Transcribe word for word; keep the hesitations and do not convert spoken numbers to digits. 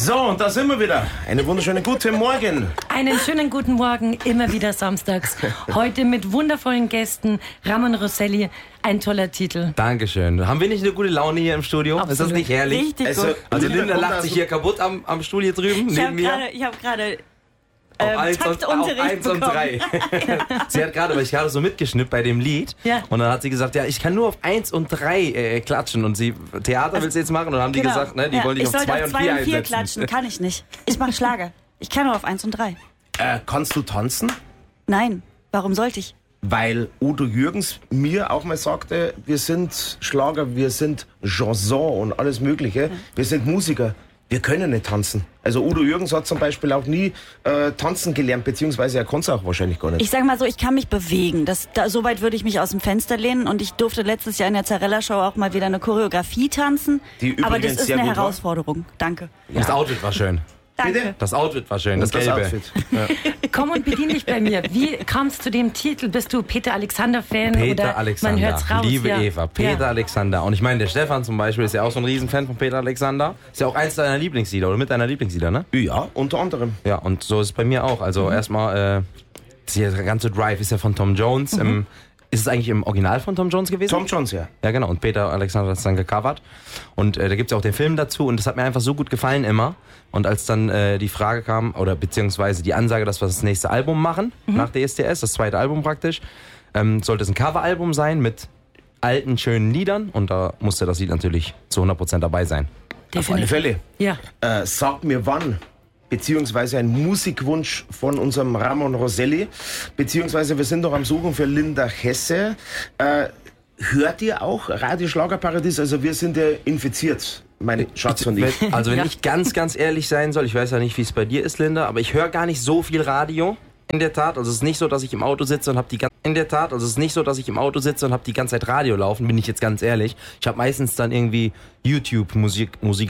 So, und da sind wir wieder. Einen wunderschönen guten Morgen. Einen schönen guten Morgen, immer wieder samstags. Heute mit wundervollen Gästen. Ramon Rosselli, ein toller Titel. Dankeschön. Haben wir nicht eine gute Laune hier im Studio? Absolut. Ist das nicht herrlich? Richtig Also, gut. Also Linda lacht sich hier kaputt am, am Stuhl hier drüben, Ich neben habe mir. gerade, ich habe gerade Auf ähm, eins und, auf Taktunterricht eins und bekommen. drei. Sie hat gerade, weil ich gerade so mitgeschnippt bei dem Lied. Ja. Und dann hat sie gesagt, ja, ich kann nur auf eins und drei äh, klatschen. Und sie, Theater will sie jetzt machen. Und dann haben die Genau. gesagt, ne, die Ja, wollen dich ich auf sollte zwei auf und vier einsetzen. klatschen, kann ich nicht. Ich mache Schlager. Ich kann nur auf eins und drei. Äh, kannst du tanzen? Nein, warum sollte ich? Weil Udo Jürgens mir auch mal sagte, wir sind Schlager, wir sind Chanson und alles Mögliche. Wir sind Musiker. Wir können nicht tanzen. Also Udo Jürgens hat zum Beispiel auch nie äh, tanzen gelernt, beziehungsweise er konnte es auch wahrscheinlich gar nicht. Ich sag mal so, ich kann mich bewegen. Das, da, so weit würde ich mich aus dem Fenster lehnen. Und ich durfte letztes Jahr in der Zarella-Show auch mal wieder eine Choreografie tanzen. Die übrigens Aber das ist sehr eine gut war. Herausforderung. Danke. Das Outfit war schön. Danke. Bitte? Das Outfit war schön, das, Das Gelbe. Outfit. Komm und bedien dich bei mir. Wie kamst du zu dem Titel? Bist du Peter Alexander-Fan? Peter oder Alexander, man hört's raus, liebe ja. Eva, Peter Ja. Alexander. Und ich meine, der Stefan zum Beispiel ist ja auch so ein Riesenfan von Peter Alexander. Ist ja auch eins deiner Lieblingslieder oder mit deiner Lieblingslieder, ne? Ja, unter anderem. Ja, und so ist es bei mir auch. Also erstmal, äh, der ganze Drive ist ja von Tom Jones. Im, ist es eigentlich im Original von Tom Jones gewesen? Tom Jones, ja. Ja, genau. Und Peter Alexander hat es dann gecovert. Und äh, da gibt's ja auch den Film dazu. Und das hat mir einfach so gut gefallen immer. Und als dann äh, die Frage kam, oder beziehungsweise die Ansage, dass wir das nächste Album machen, nach D S D S, das zweite Album praktisch, ähm, sollte es ein Coveralbum sein mit alten, schönen Liedern. Und da musste das Lied natürlich zu hundert Prozent dabei sein. Auf alle Fälle. Ja. Äh, sag mir wann, beziehungsweise ein Musikwunsch von unserem Ramon Rosselli, beziehungsweise wir sind doch am Suchen für Linda Hesse. Äh, hört ihr auch Radio Schlagerparadies? Also wir sind ja infiziert, mein Schatz und ich. Also wenn Ja. ich ganz, ganz ehrlich sein soll, ich weiß ja nicht, wie es bei dir ist, Linda, aber ich höre gar nicht so viel Radio. In der Tat, also es ist nicht so, dass ich im Auto sitze und habe die ganze in der Tat, also es ist nicht so, dass ich im Auto sitze und habe die ganze Zeit Radio laufen, bin ich jetzt ganz ehrlich. Ich habe meistens dann irgendwie YouTube Musik Musik